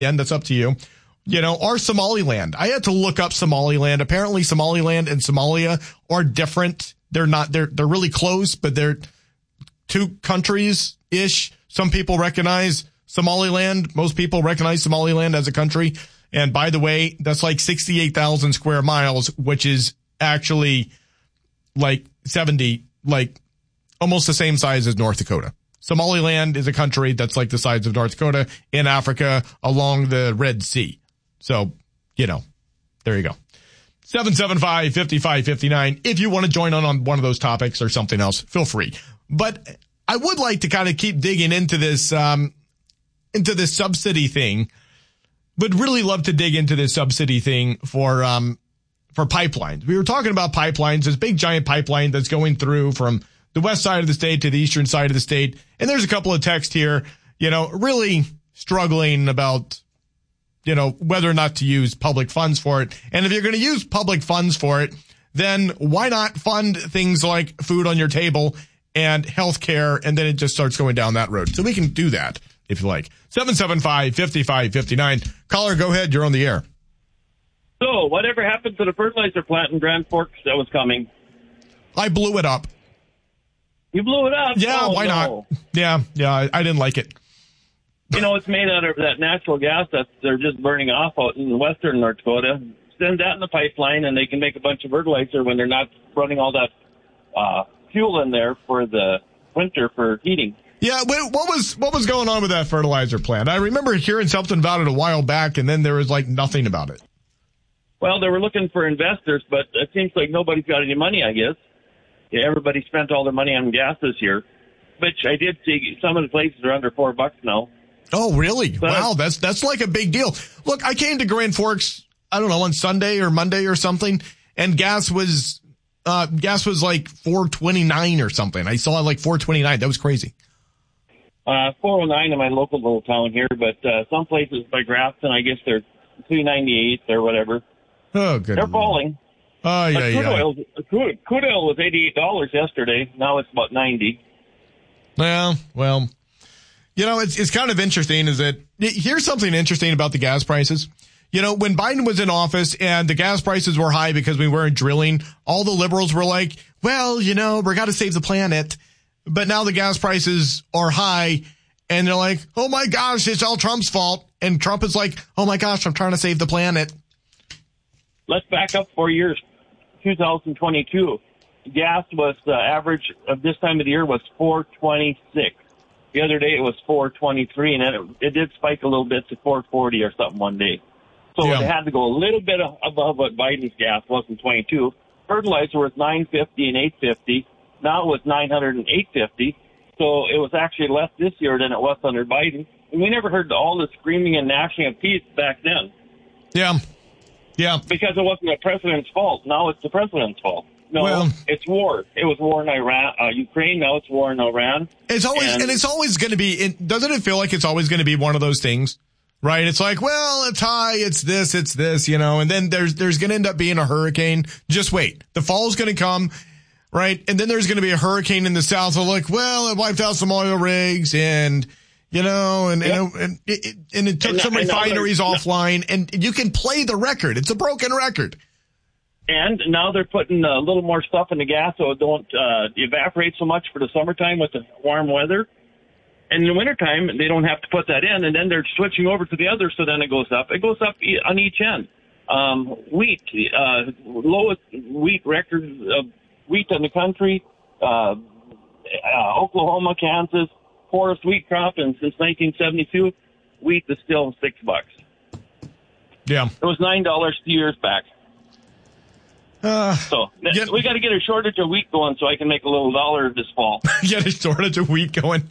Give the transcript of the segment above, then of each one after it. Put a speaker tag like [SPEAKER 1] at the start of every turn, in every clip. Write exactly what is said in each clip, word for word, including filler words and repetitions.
[SPEAKER 1] And that's up to you. You know, or Somaliland. I had to look up Somaliland. Apparently Somaliland and Somalia are different. They're not, they're, they're really close, but they're two countries-ish. Some people recognize Somaliland. Most people recognize Somaliland as a country. And by the way, that's like sixty-eight thousand square miles, which is actually like seventy, like almost the same size as North Dakota. Somaliland is a country that's like the size of North Dakota in Africa along the Red Sea. So, you know, there you go. seven seven five, five five five nine. If you want to join on on one of those topics or something else, feel free. But I would like to kind of keep digging into this, um, into this subsidy thing. Would really love to dig into this subsidy thing for, um, for pipelines. We were talking about pipelines, this big giant pipeline that's going through from the west side of the state to the eastern side of the state. And there's a couple of texts here, you know, really struggling about, you know, whether or not to use public funds for it. And if you're going to use public funds for it, then why not fund things like food on your table and healthcare? And then it just starts going down that road. So we can do that if you like. seven seven five, five five five nine. Caller, go ahead. You're on the air.
[SPEAKER 2] So whatever happened to the fertilizer plant in Grand Forks that was coming?
[SPEAKER 1] I blew it up.
[SPEAKER 2] You blew it up?
[SPEAKER 1] Yeah,
[SPEAKER 2] oh,
[SPEAKER 1] why
[SPEAKER 2] no.
[SPEAKER 1] not? Yeah, yeah, I, I didn't like it.
[SPEAKER 2] You know, it's made out of that natural gas that they're just burning off out in western North Dakota. Send that in the pipeline, and they can make a bunch of fertilizer when they're not running all that uh, fuel in there for the winter for heating.
[SPEAKER 1] Yeah, what was what was going on with that fertilizer plant? I remember hearing something about it a while back, and then there was like nothing about it.
[SPEAKER 2] Well, they were looking for investors, but it seems like nobody's got any money, I guess. Yeah, everybody spent all their money on gas this year, which I did see some of the places are under four bucks now.
[SPEAKER 1] Oh, really?
[SPEAKER 2] But,
[SPEAKER 1] wow, that's that's like a big deal. Look, I came to Grand Forks, I don't know, on Sunday or Monday or something, and gas was uh gas was like four twenty-nine or something. I saw it like four twenty-nine. That was crazy.
[SPEAKER 2] Uh, four oh nine in my local little town here, but uh, some places by Grafton, I guess they're three ninety-eight or whatever.
[SPEAKER 1] Oh, good.
[SPEAKER 2] They're falling.
[SPEAKER 1] Oh, yeah,
[SPEAKER 2] crude
[SPEAKER 1] yeah.
[SPEAKER 2] Oil, crude, crude oil was eighty-eight dollars yesterday. Now it's about ninety.
[SPEAKER 1] Well, well, you know, it's it's kind of interesting, is that here's something interesting about the gas prices. You know, when Biden was in office and the gas prices were high because we weren't drilling, all the liberals were like, well, you know, we got to save the planet. But now the gas prices are high and they're like, oh my gosh, it's all Trump's fault. And Trump is like, oh my gosh, I'm trying to save the planet.
[SPEAKER 2] Let's back up four years. two thousand twenty-two, gas was the average of this time of the year was four twenty-six. The other day it was four twenty-three, and then it, it did spike a little bit to four forty or something one day. So yeah. It had to go a little bit above what Biden's gas was in twenty-two. Fertilizer was nine fifty and eight fifty. Now it was nine hundred and eight fifty. So it was actually less this year than it was under Biden. And we never heard all the screaming and gnashing of teeth back then.
[SPEAKER 1] Yeah. Yeah.
[SPEAKER 2] Because it wasn't the president's fault. Now it's the president's fault. No, well, it's war. It was war in Iran, uh, Ukraine. Now it's war in Iran.
[SPEAKER 1] It's always, and, and it's always going to be, it, doesn't it feel like it's always going to be one of those things, right? It's like, well, it's high, it's this, it's this, you know, and then there's, there's going to end up being a hurricane. Just wait. The fall's going to come, right? And then there's going to be a hurricane in the south. So like, well, it wiped out some oil rigs and, you know, and, yep. and, and, it, and it took and, some refineries offline, and you can play the record. It's a broken record.
[SPEAKER 2] And now they're putting a little more stuff in the gas so it don't uh, evaporate so much for the summertime with the warm weather. And in the wintertime, they don't have to put that in, and then they're switching over to the other, so then it goes up. It goes up on each end. Um, wheat, uh, lowest wheat record of wheat in the country, uh, uh, Oklahoma, Kansas, poorest wheat crop, and since nineteen seventy-two, wheat is still six bucks.
[SPEAKER 1] Yeah.
[SPEAKER 2] It was nine dollars two years back.
[SPEAKER 1] Uh,
[SPEAKER 2] so
[SPEAKER 1] get,
[SPEAKER 2] we got to get a shortage of wheat going so I can make a little dollar this fall.
[SPEAKER 1] Get a shortage of wheat going.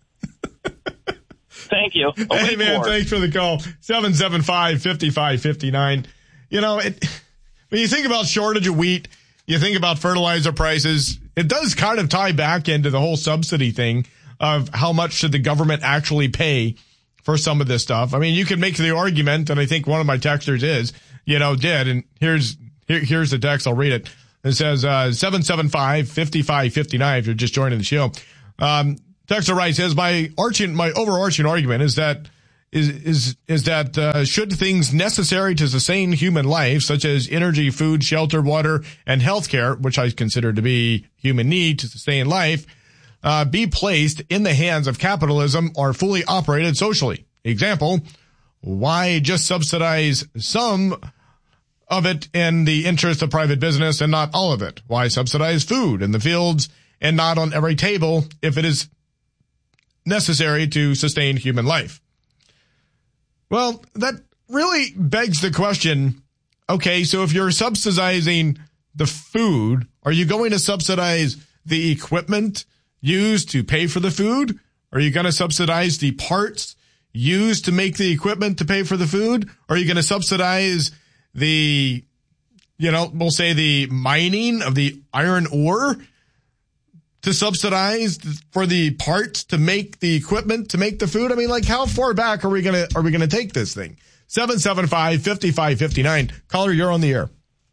[SPEAKER 2] Thank you. I'll
[SPEAKER 1] hey, man, more. Thanks for the call. seven seven five, five five five nine. You know, it, when you think about shortage of wheat, you think about fertilizer prices, it does kind of tie back into the whole subsidy thing of how much should the government actually pay for some of this stuff. I mean, you can make the argument, and I think one of my texters is, you know, did, and here's here, here's the text. I'll read it. It says uh, seven seven five, five five five nine if you're just joining the show. Um, texter writes, says, my arching, my overarching argument is that is is is that uh, should things necessary to sustain human life, such as energy, food, shelter, water, and healthcare, which I consider to be human need to sustain life, uh, be placed in the hands of capitalism or fully operated socially? Example, why just subsidize some of it in the interest of private business and not all of it? Why subsidize food in the fields and not on every table if it is necessary to sustain human life? Well, that really begs the question, okay, so if you're subsidizing the food, are you going to subsidize the equipment used to pay for the food? Are you going to subsidize the parts used to make the equipment to pay for the food? Are you going to subsidize the, you know, we'll say the mining of the iron ore to subsidize for the parts to make the equipment to make the food? I mean, like, how far back are we going to, are we going to take this thing? seven seven five, five five five nine. Caller, you're on the air.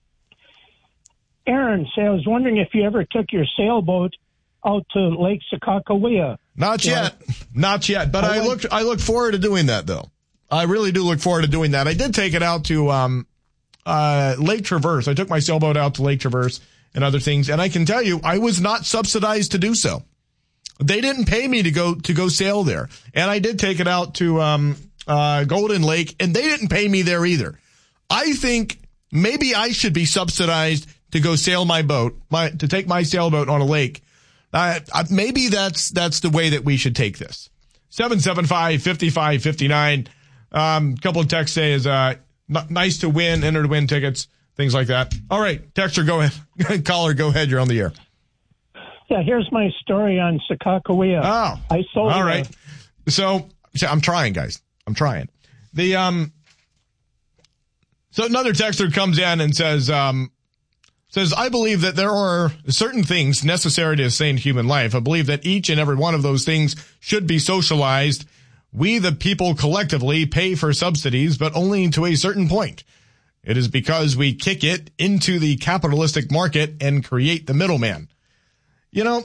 [SPEAKER 3] Aaron, say, I was wondering if you ever took your sailboat out to Lake Sakakawea.
[SPEAKER 1] Not yet. Yeah. Not yet. But I, I look, I look forward to doing that, though. I really do look forward to doing that. I did take it out to, um, uh, Lake Traverse. I took my sailboat out to Lake Traverse and other things. And I can tell you, I was not subsidized to do so. They didn't pay me to go, to go sail there. And I did take it out to, um, uh, Golden Lake, and they didn't pay me there either. I think maybe I should be subsidized to go sail my boat, my, to take my sailboat on a lake. Uh, maybe that's, that's the way that we should take this. seven seven five, five five five nine. Um, couple of texts say is, uh, n- nice to win, enter to win tickets. Things like that. All right, texter, go ahead. Caller, go ahead. You're on the air.
[SPEAKER 3] Yeah, here's my story on Sakakawea.
[SPEAKER 1] Oh,
[SPEAKER 3] I sold.
[SPEAKER 1] All right. A- so, so I'm trying, guys. I'm trying. The um. So another texter comes in and says, um, says I believe that there are certain things necessary to sustain human life. I believe that each and every one of those things should be socialized. We, the people, collectively pay for subsidies, but only to a certain point. It is because we kick it into the capitalistic market and create the middleman. You know,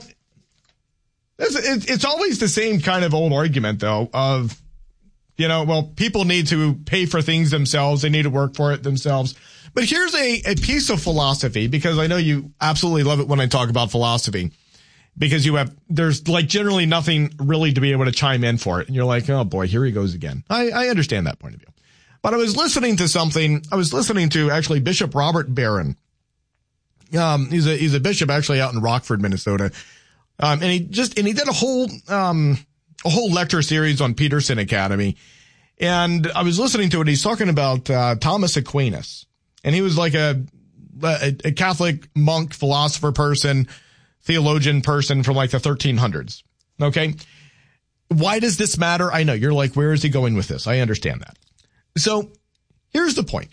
[SPEAKER 1] it's, it's always the same kind of old argument, though, of, you know, well, people need to pay for things themselves. They need to work for it themselves. But here's a, a piece of philosophy, because I know you absolutely love it when I talk about philosophy, because you have, there's like generally nothing really to be able to chime in for it. And you're like, oh boy, here he goes again. I, I understand that point of view. But I was listening to something, I was listening to actually Bishop Robert Barron. Um, he's a, he's a bishop actually out in Rockford, Minnesota. Um, and he just, and he did a whole, um, a whole lecture series on Peterson Academy. And I was listening to it. He's talking about, uh, Thomas Aquinas. And he was like a, a, a Catholic monk, philosopher person, theologian person from like the thirteen hundreds. Okay. Why does this matter? I know you're like, where is he going with this? I understand that. So here's the point.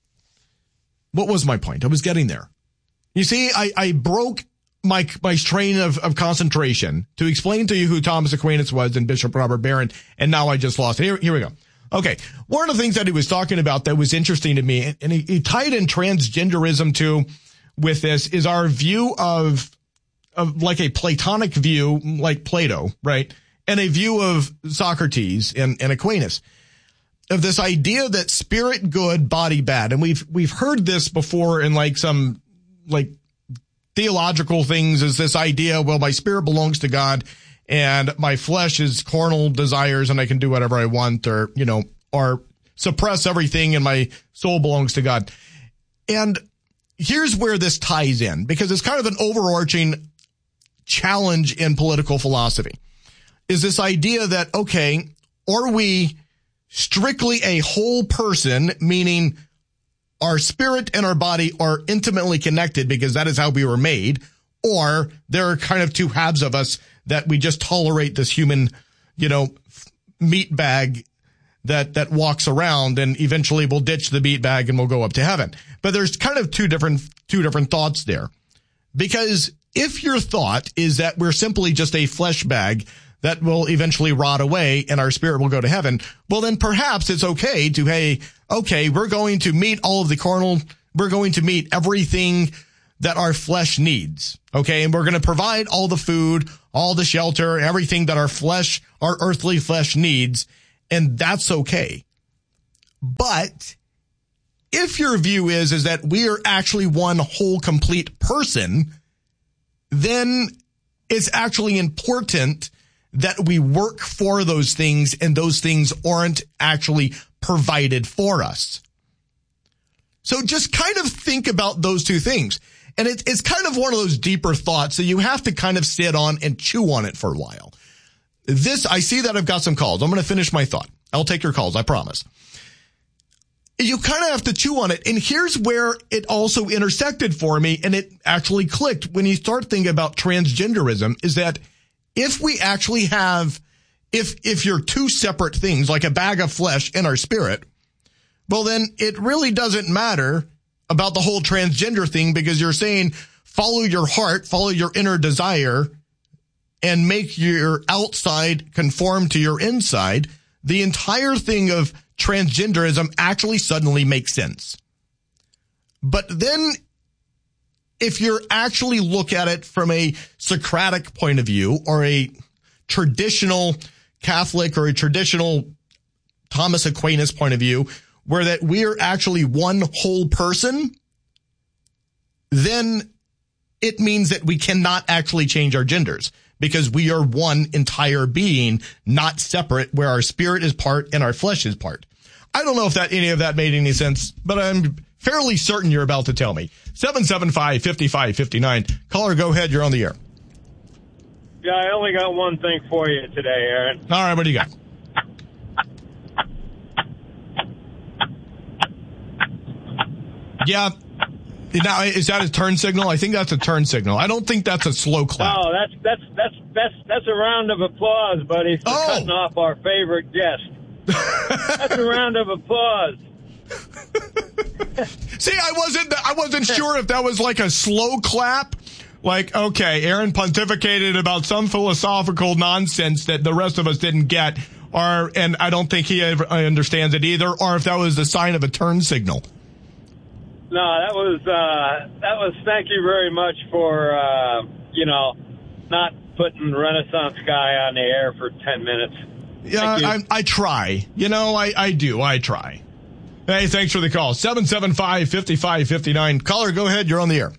[SPEAKER 1] What was my point? I was getting there. You see, I, I broke my, my train of, of concentration to explain to you who Thomas Aquinas was and Bishop Robert Barron. And now I just lost it. Here, here we go. Okay. One of the things that he was talking about that was interesting to me, and he, he tied in transgenderism too with this, is our view of, of like a Platonic view, like Plato, right? And a view of Socrates and, and Aquinas, of this idea that spirit good, body bad. And we've, we've heard this before in like some, like theological things, is this idea, well, my spirit belongs to God and my flesh is carnal desires and I can do whatever I want, or, you know, or suppress everything and my soul belongs to God. And here's where this ties in, because it's kind of an overarching challenge in political philosophy, is this idea that, okay, are we strictly a whole person, meaning our spirit and our body are intimately connected because that is how we were made, or there are kind of two halves of us that we just tolerate this human, you know, meat bag that, that walks around and eventually we'll ditch the meat bag and we'll go up to heaven. But there's kind of two different, two different thoughts there, because if your thought is that we're simply just a flesh bag that will eventually rot away and our spirit will go to heaven, well, then perhaps it's okay to, hey, okay, we're going to meet all of the carnal, we're going to meet everything that our flesh needs, okay? And we're going to provide all the food, all the shelter, everything that our flesh, our earthly flesh needs. And that's okay. But if your view is, is that we are actually one whole complete person, then it's actually important that we work for those things and those things aren't actually provided for us. So just kind of think about those two things. And it, it's kind of one of those deeper thoughts that you have to kind of sit on and chew on it for a while. This, I see that I've got some calls. I'm going to finish my thought. I'll take your calls, I promise. You kind of have to chew on it. And here's where it also intersected for me, and it actually clicked when you start thinking about transgenderism, is that if we actually have, if if you're two separate things, like a bag of flesh and our spirit, well, then it really doesn't matter about the whole transgender thing, because you're saying follow your heart, follow your inner desire, and make your outside conform to your inside. The entire thing of transgenderism actually suddenly makes sense. But then if you actually look at it from a Socratic point of view, or a traditional Catholic or a traditional Thomas Aquinas point of view, where that we are actually one whole person, then it means that we cannot actually change our genders, because we are one entire being, not separate, where our spirit is part and our flesh is part. I don't know if that any of that made any sense, but I'm fairly certain you're about to tell me. seven seven five, five five five nine. Caller, go ahead. You're on the air.
[SPEAKER 4] Yeah, I only got one thing for you today, Aaron.
[SPEAKER 1] All right, what do you got? Yeah. Now, is that a turn signal? I think that's a turn signal. I don't think that's a slow clap.
[SPEAKER 4] Oh, that's that's that's that's that's a round of applause, buddy, for
[SPEAKER 1] oh.
[SPEAKER 4] cutting off our favorite guest. That's a round of applause.
[SPEAKER 1] See, I wasn't I wasn't sure if that was like a slow clap. Like, okay, Aaron pontificated about some philosophical nonsense that the rest of us didn't get, or and I don't think he ever understands it either, or if that was the sign of a turn signal.
[SPEAKER 4] No, that was uh, that was. Thank you very much for uh, you know not putting Renaissance Guy on the air for ten minutes.
[SPEAKER 1] Yeah, I, I try. You know, I, I do. I try. Hey, thanks for the call. seven seven five, five five five nine. Caller, go ahead. You're on the air.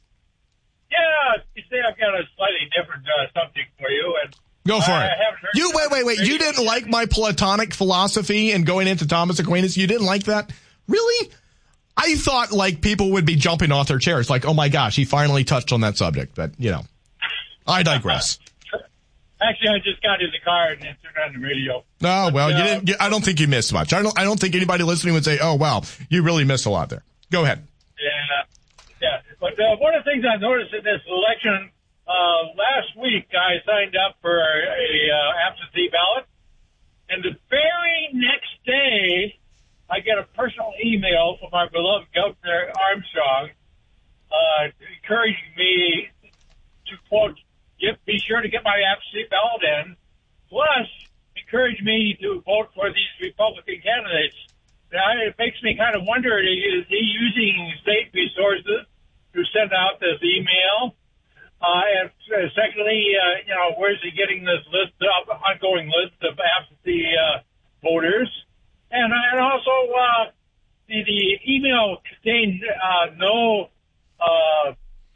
[SPEAKER 4] Yeah, you see, I've got a slightly different uh, subject for you. And
[SPEAKER 1] go for
[SPEAKER 4] I
[SPEAKER 1] it.
[SPEAKER 4] haven't heard
[SPEAKER 1] You wait, wait, wait. You didn't like my Platonic philosophy and going into Thomas Aquinas? You didn't like that? Really? I thought like people would be jumping off their chairs, like, oh my gosh, he finally touched on that subject. But, you know, I digress.
[SPEAKER 4] Actually, I just got in the car and turned on the radio.
[SPEAKER 1] Oh, well,
[SPEAKER 4] but, uh,
[SPEAKER 1] you didn't. You, I don't think you missed much. I don't. I don't think anybody listening would say, "Oh, wow, you really missed a lot there." Go ahead.
[SPEAKER 4] Yeah, yeah. But uh, one of the things I noticed in this election uh, last week, I signed up for a, a uh, absentee ballot, and the very next day, I get a personal email from my beloved Governor Armstrong, uh, encouraging me to quote. Get, be sure to get my absentee ballot in, plus encourage me to vote for these Republican candidates. Now, it makes me kind of wonder, is he using state resources to send out this email? Uh, and uh, secondly, uh, you know, where's he getting this list of ongoing list of absentee uh, voters? And, and also, uh, the, the email contained uh, no uh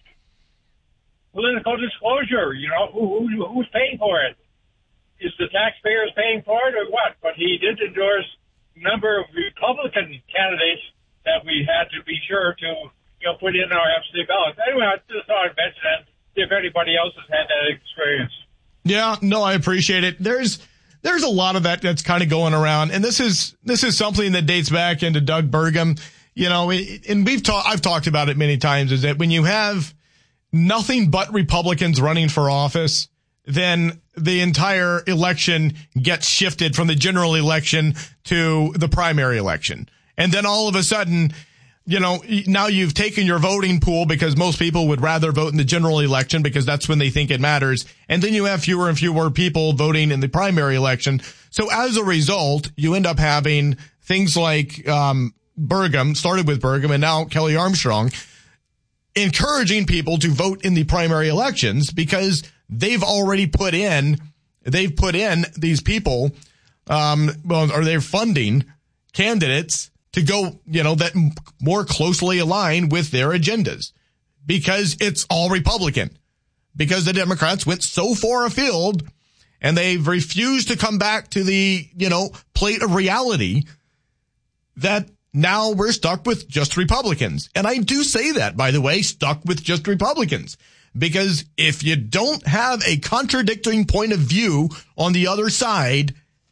[SPEAKER 4] political disclosure, you know, who, who who's paying for it? Is the taxpayers paying for it or what? But he did endorse a number of Republican candidates that we had to be sure to, you know, put in our absentee ballots. Anyway, I just thought I'd mention that, see if anybody else has had that experience.
[SPEAKER 1] Yeah, no, I appreciate it. There's there's a lot of that that's kind of going around, and this is this is something that dates back into Doug Burgum. You know, and we've talked, I've talked about it many times, is that when you have nothing but Republicans running for office, then the entire election gets shifted from the general election to the primary election. And then all of a sudden, you know, now you've taken your voting pool, because most people would rather vote in the general election because that's when they think it matters. And then you have fewer and fewer people voting in the primary election. So as a result, you end up having things like um Burgum, started with Burgum, and now Kelly Armstrong, encouraging people to vote in the primary elections because they've already put in, they've put in these people um, well, are they funding candidates to go, you know, that more closely align with their agendas? Because it's all Republican. Because the Democrats went so far afield and they've refused to come back to the, you know, plate of reality that now we're stuck with just Republicans. And I do say that, by the way, stuck with just Republicans. Because if you don't have a contradicting point of view on the other side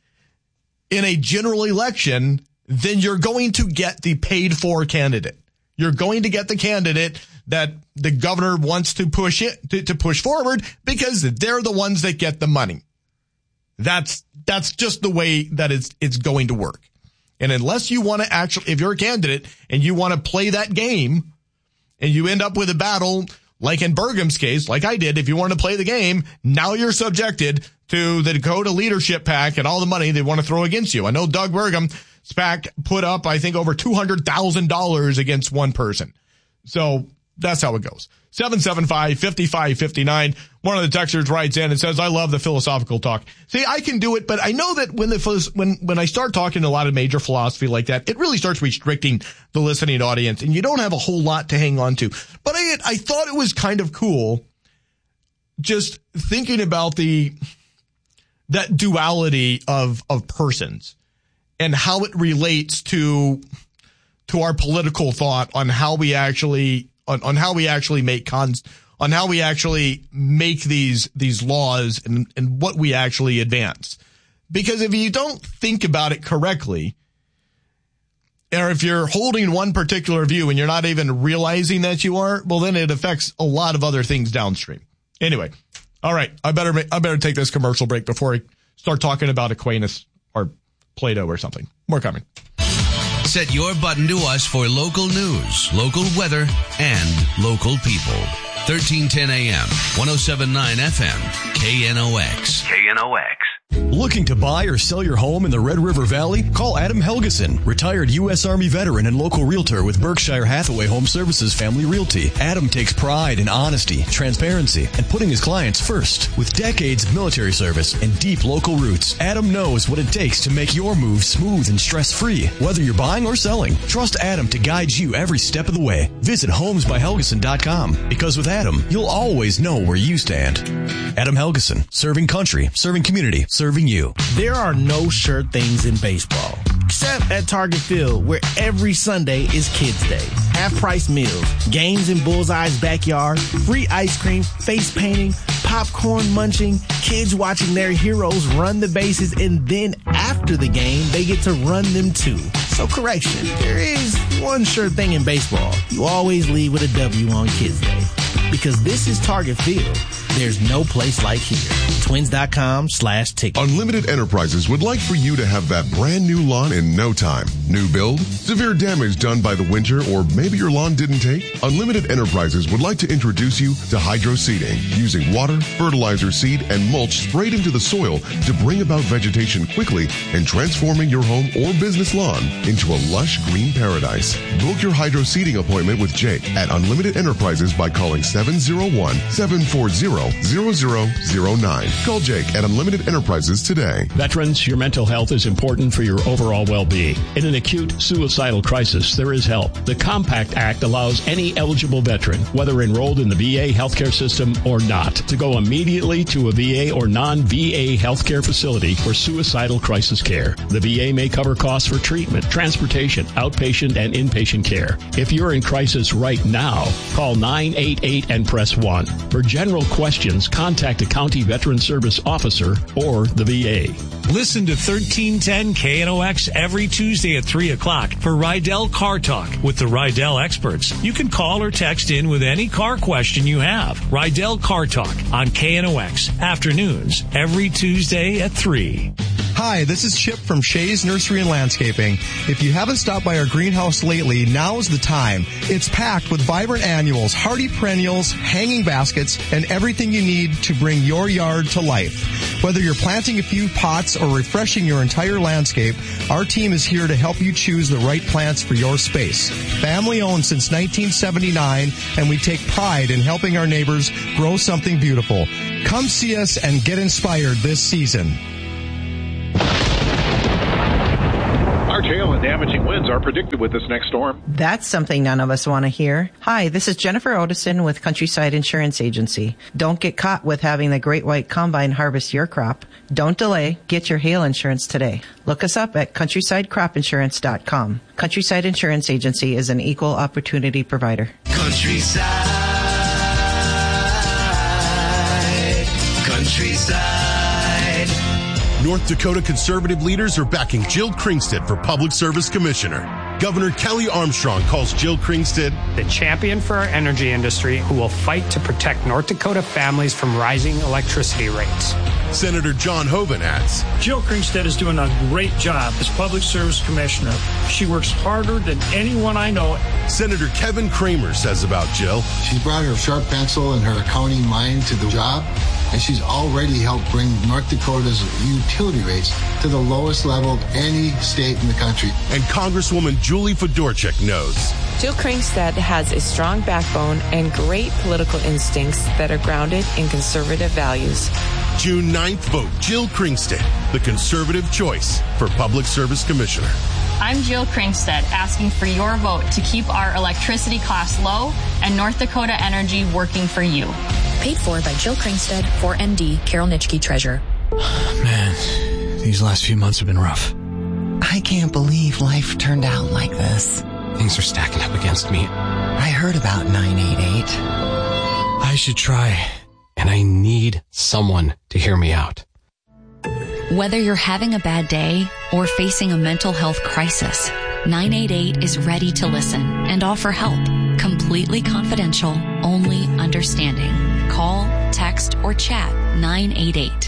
[SPEAKER 1] in a general election, then you're going to get the paid for candidate. You're going to get the candidate that the governor wants to push it to, to push forward because they're the ones that get the money. That's, that's just the way that it's, it's going to work. And unless you want to actually, if you're a candidate and you want to play that game and you end up with a battle like in Burgum's case, like I did, if you want to play the game, now you're subjected to the Dakota Leadership PAC and all the money they want to throw against you. I know Doug Burgum's PAC put up, I think, over two hundred thousand dollars against one person. So that's how it goes. seven seven five, five five five nine. One of the texters writes in and says, I love the philosophical talk. See, I can do it, but I know that when the when when I start talking a lot of major philosophy like that, it really starts restricting the listening audience, and you don't have a whole lot to hang on to. But I I thought it was kind of cool just thinking about the that duality of of persons and how it relates to to our political thought on how we actually On, on how we actually make cons, on how we actually make these these laws and, and what we actually advance. Because if you don't think about it correctly, or if you're holding one particular view and you're not even realizing that you are, well, then it affects a lot of other things downstream. Anyway, all right, I better I better take this commercial break before I start talking about Aquinas or Plato or something. More coming.
[SPEAKER 5] Set your button to us for local news, local weather, and local people. thirteen ten A M, ten seventy-nine F M, K N O X. K N O X.
[SPEAKER 6] Looking to buy or sell your home in the Red River Valley? Call Adam Helgeson, retired U S Army veteran and local realtor with Berkshire Hathaway Home Services Family Realty. Adam takes pride in honesty, transparency, and putting his clients first. With decades of military service and deep local roots, Adam knows what it takes to make your move smooth and stress-free. Whether you're buying or selling, trust Adam to guide you every step of the way. Visit homes by helgeson dot com, because with Adam, you'll always know where you stand. Adam Helgeson, serving country, serving community, serving you.
[SPEAKER 7] There are no sure things in baseball, except at Target Field, where every Sunday is Kids Day. Half-price meals, games in Bullseye's backyard, free ice cream, face painting, popcorn munching, kids watching their heroes run the bases, and then after the game, they get to run them too. So correction, there is one sure thing in baseball. You always leave with a W on Kids Day. Because this is Target Field. There's no place like here. Twins.com slash ticket.
[SPEAKER 8] Unlimited Enterprises would like for you to have that brand new lawn in no time. New build? Severe damage done by the winter, or maybe your lawn didn't take? Unlimited Enterprises would like to introduce you to hydro seeding, using water, fertilizer, seed, and mulch sprayed into the soil to bring about vegetation quickly and transforming your home or business lawn into a lush green paradise. Book your hydro seeding appointment with Jake at Unlimited Enterprises by calling seven oh one, seven four zero, zero zero zero nine. Call Jake at Unlimited Enterprises today.
[SPEAKER 9] Veterans, your mental health is important for your overall well-being. In an acute suicidal crisis, there is help. The Compact Act allows any eligible veteran, whether enrolled in the V A healthcare system or not, to go immediately to a V A or non-V A healthcare facility for suicidal crisis care. The V A may cover costs for treatment, transportation, outpatient, and inpatient care. If you're in crisis right now, call nine eight eight and press one. For general questions, contact a county veteran service officer or the V A.
[SPEAKER 10] Listen to thirteen ten K N O X every Tuesday at three o'clock for Rydell Car Talk with the Rydell experts. You can call or text in with any car question you have. Rydell Car Talk on K N O X afternoons every Tuesday at three.
[SPEAKER 11] Hi, this is Chip from Shays Nursery and Landscaping. If you haven't stopped by our greenhouse lately, now is the time. It's packed with vibrant annuals, hardy perennials, hanging baskets, and everything you need to bring your yard to life. Whether you're planting a few pots or refreshing your entire landscape, our team is here to help you choose the right plants for your space. Family owned since nineteen seventy-nine, and we take pride in helping our neighbors grow something beautiful. Come see us and get inspired this season.
[SPEAKER 12] are predicted with this next storm.
[SPEAKER 13] That's something none of us want to hear. Hi, this is Jennifer Otison with Countryside Insurance Agency. Don't get caught with having the Great White Combine harvest your crop. Don't delay. Get your hail insurance today. Look us up at countryside crop insurance dot com. Countryside Insurance Agency is an equal opportunity provider.
[SPEAKER 14] Countryside. Countryside.
[SPEAKER 15] North Dakota conservative leaders are backing Jill Kringstad for Public Service Commissioner. Governor Kelly Armstrong calls Jill Kringstad
[SPEAKER 16] the champion for our energy industry who will fight to protect North Dakota families from rising electricity rates.
[SPEAKER 15] Senator John Hoeven adds,
[SPEAKER 17] Jill Kringstad is doing a great job as Public Service Commissioner. She works harder than anyone I know.
[SPEAKER 15] Senator Kevin Kramer says about Jill,
[SPEAKER 18] she's brought her sharp pencil and her accounting mind to the job, and she's already helped bring North Dakota's utility rates to the lowest level of any state in the country.
[SPEAKER 15] And Congresswoman Julie Fedorchak knows
[SPEAKER 19] Jill Kringstad has a strong backbone and great political instincts that are grounded in conservative values.
[SPEAKER 15] June ninth, vote Jill Kringstad, the conservative choice for Public Service Commissioner.
[SPEAKER 20] I'm Jill Kringstad, asking for your vote to keep our electricity costs low and North Dakota Energy working for you.
[SPEAKER 21] Paid for by Jill Kringstad, four M D, Carol Nitschke, Treasurer.
[SPEAKER 22] Man, these last few months have been rough.
[SPEAKER 23] I can't believe life turned out like this.
[SPEAKER 22] Things are stacking up against me.
[SPEAKER 23] I heard about nine eight eight.
[SPEAKER 22] I should try, and I need someone to hear me out.
[SPEAKER 21] Whether you're having a bad day or facing a mental health crisis, nine eight eight is ready to listen and offer help. Completely confidential, only understanding. Call, text, or chat nine eight eight.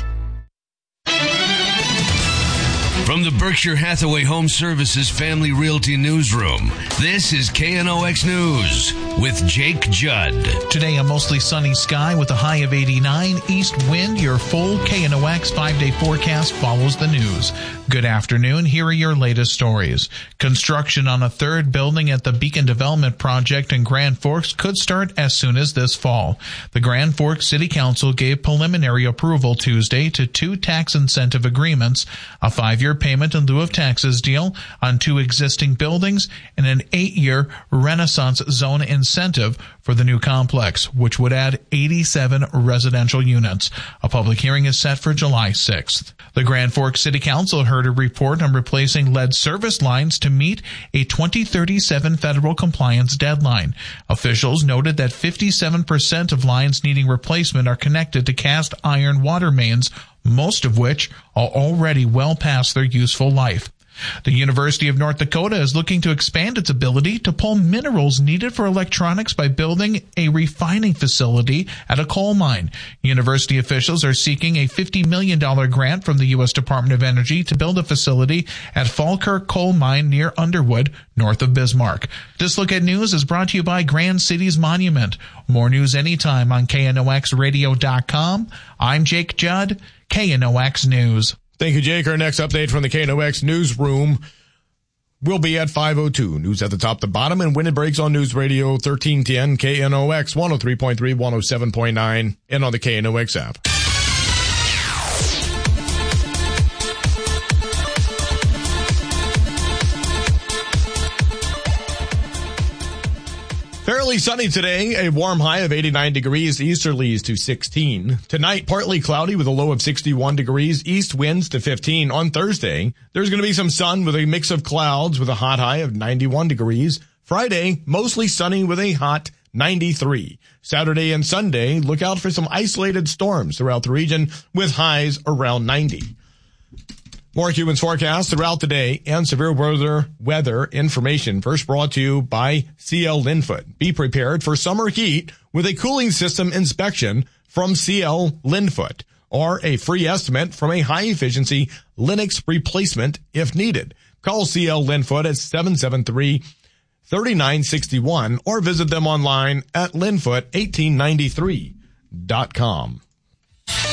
[SPEAKER 5] From the Berkshire Hathaway Home Services Family Realty Newsroom, this is K N O X News with Jake Judd.
[SPEAKER 24] Today, a mostly sunny sky with a high of eighty-nine. East wind, your full K N O X five-day forecast follows the news. Good afternoon. Here are your latest stories. Construction on a third building at the Beacon Development Project in Grand Forks could start as soon as this fall. The Grand Forks City Council gave preliminary approval Tuesday to two tax incentive agreements, a five-year payment in lieu of taxes deal on two existing buildings, and an eight-year Renaissance Zone incentive for the new complex, which would add eighty-seven residential units. A public hearing is set for July sixth. The Grand Forks City Council heard a report on replacing lead service lines to meet a twenty thirty-seven federal compliance deadline. Officials noted that fifty-seven percent of lines needing replacement are connected to cast iron water mains, most of which are already well past their useful life. The University of North Dakota is looking to expand its ability to pull minerals needed for electronics by building a refining facility at a coal mine. University officials are seeking a fifty million dollars grant from the U S Department of Energy to build a facility at Falkirk Coal Mine near Underwood, north of Bismarck. This Look at News is brought to you by Grand Cities Monument. More news anytime on K N O X radio dot com. I'm Jake Judd, K N O X News.
[SPEAKER 1] Thank you, Jake. Our next update from the K N O X newsroom will be at five oh two. News at the top, the bottom, and when it breaks on News Radio thirteen ten, K N O X one oh three point three, one oh seven point nine, and on the K N O X app. Fairly sunny today, a warm high of eighty-nine degrees, easterlies to sixteen. Tonight, partly cloudy with a low of sixty-one degrees, east winds to fifteen. On Thursday, there's going to be some sun with a mix of clouds with a hot high of ninety-one degrees. Friday, mostly sunny with a hot ninety-three. Saturday and Sunday, look out for some isolated storms throughout the region with highs around ninety. More Cubans forecast throughout the day and severe weather weather information first brought to you by C L Linfoot. Be prepared for summer heat with a cooling system inspection from C L Linfoot or a free estimate from a high-efficiency Linux replacement if needed. Call C L Linfoot at seven seven three, three nine six one or visit them online at linfoot eighteen ninety-three dot com.